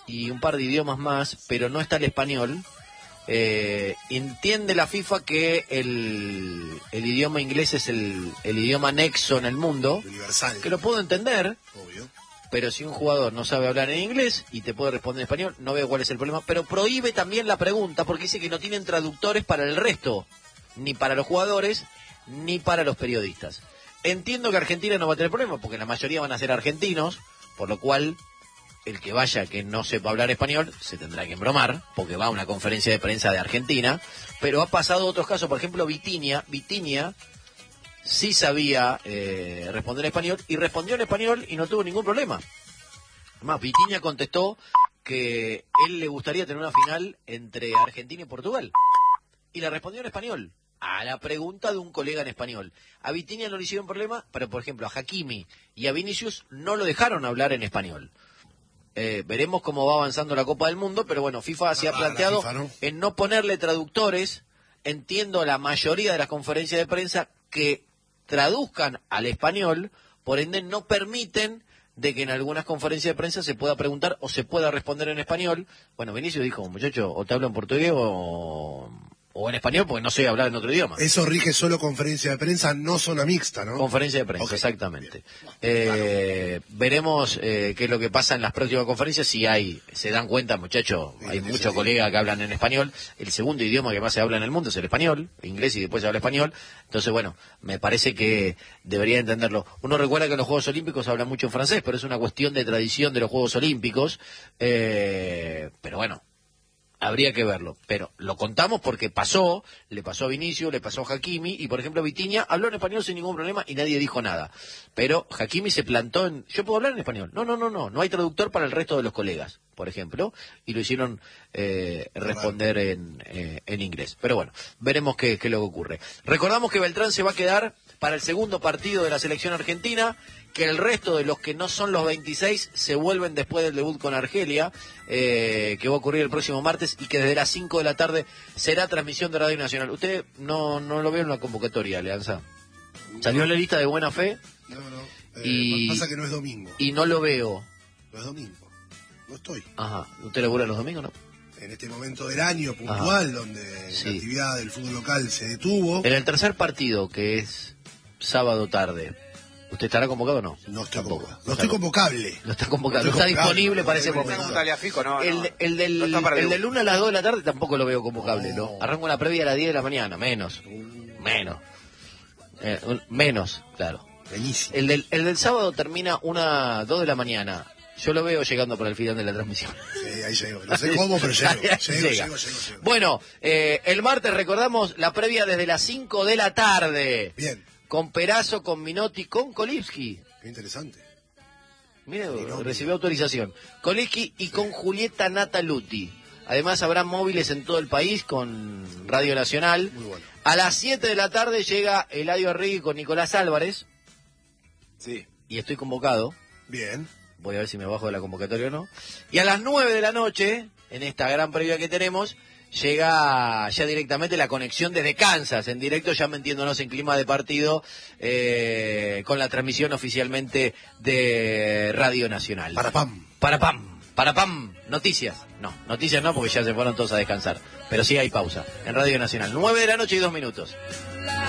y un par de idiomas más, pero no está el español. Entiende la FIFA que el idioma inglés es el idioma nexo en el mundo, universal, que lo puedo entender, obvio. Pero si un jugador no sabe hablar en inglés y te puede responder en español, no veo cuál es el problema. Pero prohíbe también la pregunta porque dice que no tienen traductores para el resto, ni para los jugadores, ni para los periodistas. Entiendo que Argentina no va a tener problema porque la mayoría van a ser argentinos, por lo cual el que vaya que no sepa hablar español se tendrá que embromar porque va a una conferencia de prensa de Argentina. Pero ha pasado otros casos, por ejemplo Vitinha sí sabía responder en español y respondió en español y no tuvo ningún problema. Además, Vitinha contestó que él le gustaría tener una final entre Argentina y Portugal y la respondió en español a la pregunta de un colega en español. A Vitinha no le hicieron problema, pero por ejemplo a Hakimi y a Vinicius no lo dejaron hablar en español. Veremos cómo va avanzando la Copa del Mundo, pero bueno, FIFA se ha planteado en no ponerle traductores. Entiendo la mayoría de las conferencias de prensa que traduzcan al español, por ende no permiten de que en algunas conferencias de prensa se pueda preguntar o se pueda responder en español. Bueno, Vinicius dijo, muchacho, o te hablo en portugués o en español porque no sé hablar en otro idioma. Eso rige solo conferencia de prensa, no zona mixta, ¿no? Conferencia de prensa, okay. Exactamente. Veremos qué es lo que pasa en las próximas conferencias, si se dan cuenta, muchachos, hay muchos colegas que hablan en español. El segundo idioma que más se habla en el mundo es el español, inglés y después se habla español. Entonces, bueno, me parece que debería entenderlo. Uno recuerda que en los Juegos Olímpicos se habla mucho en francés, pero es una cuestión de tradición de los Juegos Olímpicos. Pero bueno, habría que verlo, pero lo contamos porque le pasó a Vinicius, le pasó a Hakimi, y por ejemplo Vitinha habló en español sin ningún problema y nadie dijo nada. Pero Hakimi se plantó yo puedo hablar en español. No hay traductor para el resto de los colegas, por ejemplo, y lo hicieron responder en inglés. Pero bueno, veremos qué es lo que ocurre. Recordamos que Beltrán se va a quedar para el segundo partido de la selección argentina, que el resto de los que no son los 26 se vuelven después del debut con Argelia, que va a ocurrir el próximo martes y que desde las 5 de la tarde será transmisión de Radio Nacional. ¿Usted no lo ve en una convocatoria, Alianza? ¿Salió en la lista de buena fe? No. Pasa que no es domingo. Y no lo veo. No es domingo. No estoy. Ajá. ¿Usted labura los domingos, no? En este momento del año puntual, donde la actividad del fútbol local se detuvo. En el tercer partido, que es sábado tarde, ¿usted estará convocado o no? No estoy convocado. No estoy convocable. No está convocado. No está disponible para ese momento. El del 1 a las 2 de la tarde tampoco lo veo convocable, ¿no? Arranco una previa a las 10 de la mañana, menos, claro. Buenísimo. El del sábado termina 2 de la mañana. Yo lo veo llegando para el final de la transmisión. Sí, ahí llego. No sé cómo, pero llego. Bueno, el martes recordamos la previa desde las 5 de la tarde. Bien. Con Perazo, con Minotti, con Kolibski. Qué interesante. Mire, recibió autorización. Kolibski y con Julieta Nataluti. Además habrá móviles en todo el país con Radio Nacional. Muy bueno. A las 7 de la tarde llega Eladio Arregui con Nicolás Álvarez. Sí. Y estoy convocado. Bien. Voy a ver si me bajo de la convocatoria o no. Y a las 9 de la noche, en esta gran previa que tenemos, llega ya directamente la conexión desde Kansas, en directo, ya metiéndonos en clima de partido, con la transmisión oficialmente de Radio Nacional. Para pam. Noticias no, porque ya se fueron todos a descansar. Pero sí hay pausa en Radio Nacional. 9 de la noche y 2 minutos.